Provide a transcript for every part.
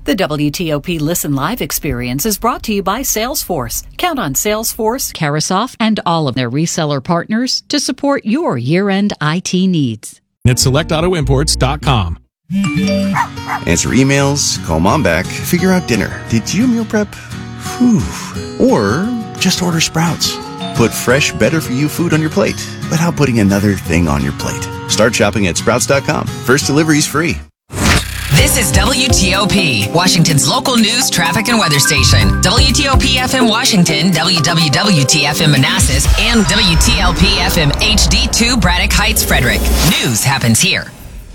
The WTOP Listen Live experience is brought to you by Salesforce. Count on Salesforce, Carasoft, and all of their reseller partners to support your year-end IT needs. At selectautoimports.com. Answer emails, call mom back, figure out dinner. Did you meal prep? Whew. Or just order Sprouts. Put fresh, better-for-you food on your plate without putting another thing on your plate. Start shopping at Sprouts.com. First delivery's free. This is WTOP, Washington's local news, traffic, and weather station. WTOP FM Washington, WWWT-FM Manassas, and WTLP FM HD2 Braddock Heights, Frederick. News happens here.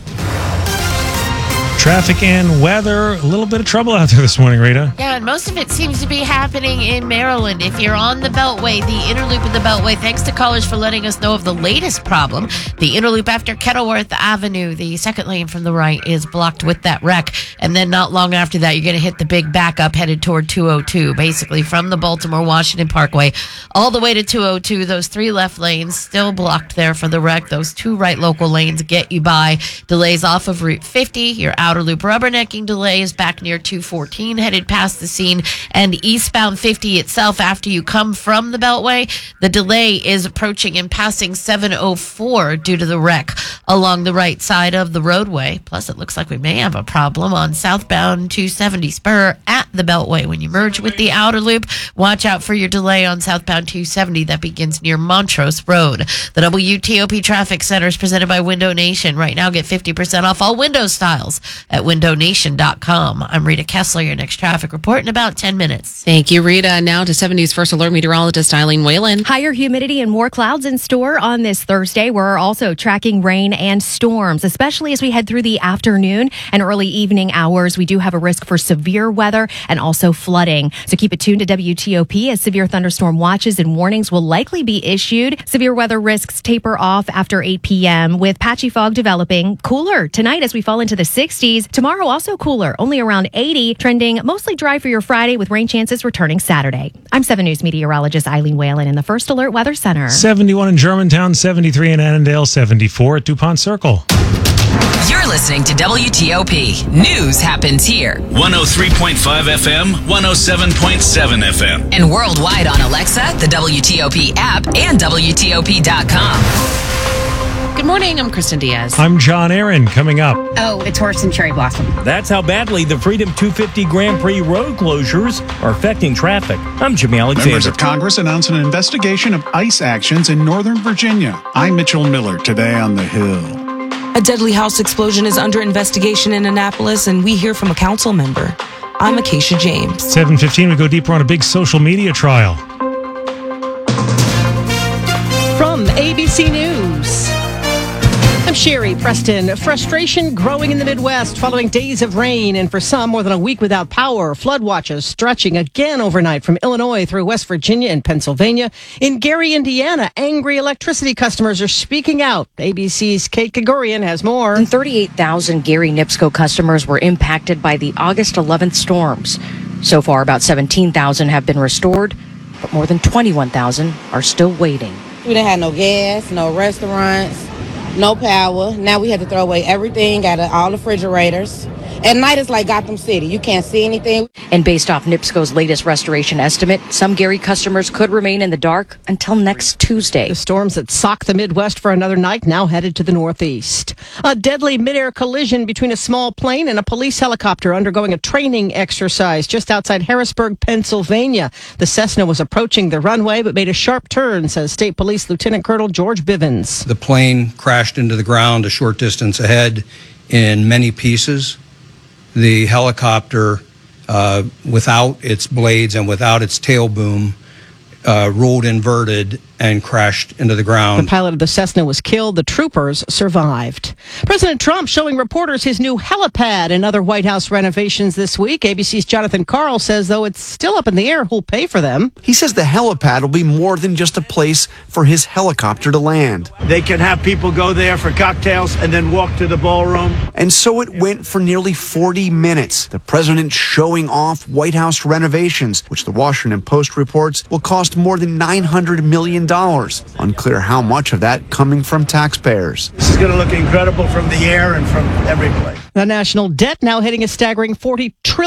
Traffic and weather, a little bit of trouble out there this morning, Rita. Yeah, and most of it seems to be happening in Maryland. If you're on the Beltway, the inner loop of the Beltway, thanks to callers for letting us know of the latest problem. The inner loop after Kettleworth Avenue, the second lane from the right is blocked with that wreck. And then not long after that, you're going to hit the big backup headed toward 202, basically from the Baltimore-Washington Parkway all the way to 202. Those 3 left lanes still blocked there for the wreck. Those 2 right local lanes get you by. Delays off of Route 50. You're outer loop rubbernecking delays back near 214 headed past the scene, and eastbound 50 itself after you come from the Beltway, the delay is approaching and passing 704 due to the wreck along the right side of the roadway. Plus, it looks like we may have a problem on southbound 270 spur at the Beltway. When you merge with the outer loop, watch out for your delay on southbound 270 that begins near Montrose Road. The WTOP Traffic Center is presented by Window Nation. Right now, get 50% off all window styles at windownation.com. I'm Rita Kessler, your next traffic report in about 10 minutes. Thank you, Rita. Now to 7 News First Alert meteorologist Eileen Whalen. Higher humidity and more clouds in store on this Thursday. We're also tracking rain and storms, especially as we head through the afternoon and early evening hours. We do have a risk for severe weather and also flooding. So keep it tuned to WTOP as severe thunderstorm watches and warnings will likely be issued. Severe weather risks taper off after 8 p.m. with patchy fog developing. Cooler tonight as we fall into the 60s. Tomorrow also cooler, only around 80, trending mostly dry for your Friday with rain chances returning Saturday. I'm 7 News meteorologist Eileen Whalen in the First Alert Weather Center. 71 in Germantown, 73 in Annandale, 74 at DuPont Circle. You're listening to WTOP. News happens here. 103.5 FM, 107.7 FM. And worldwide on Alexa, the WTOP app, and WTOP.com. Good morning. I'm Kristen Diaz. I'm John Aaron. Coming up. Oh, it's horse and cherry blossom. That's how badly the Freedom 250 Grand Prix road closures are affecting traffic. I'm Jimmy Alexander. Members of Congress announce an investigation of ICE actions in Northern Virginia. I'm Mitchell Miller, today on The Hill. A deadly house explosion is under investigation in Annapolis, and we hear from a council member. I'm Acacia James. 7:15, we go deeper on a big social media trial. From ABC News, I'm Sherry Preston. Frustration growing in the Midwest following days of rain, and for some, more than a week without power. Flood watches stretching again overnight from Illinois through West Virginia and Pennsylvania. In Gary, Indiana, angry electricity customers are speaking out. ABC's Kate Gagurian has more. 38,000 Gary NIPSCO customers were impacted by the August 11th storms. So far, about 17,000 have been restored, but more than 21,000 are still waiting. We didn't have no gas, no restaurants, no power. Now we had to throw away everything out of all the refrigerators. At night, it's like Gotham City. You can't see anything. And based off NIPSCO's latest restoration estimate, some Gary customers could remain in the dark until next Tuesday. The storms that socked the Midwest for another night now headed to the Northeast. A deadly midair collision between a small plane and a police helicopter undergoing a training exercise just outside Harrisburg, Pennsylvania. The Cessna was approaching the runway but made a sharp turn, says State Police Lieutenant Colonel George Bivens. The plane crashed into the ground a short distance ahead in many pieces. The helicopter, without its blades and without its tail boom, rolled inverted and crashed into the ground. The pilot of the Cessna was killed. The troopers survived. President Trump showing reporters his new helipad and other White House renovations this week. ABC's Jonathan Karl says, though it's still up in the air who'll pay for them. He says the helipad will be more than just a place for his helicopter to land. They can have people go there for cocktails and then walk to the ballroom. And so it went for nearly 40 minutes. The president showing off White House renovations, which the Washington Post reports will cost more than $900 million. Unclear how much of that coming from taxpayers. This is going to look incredible from the air and from every place. The national debt now hitting a staggering $40 trillion.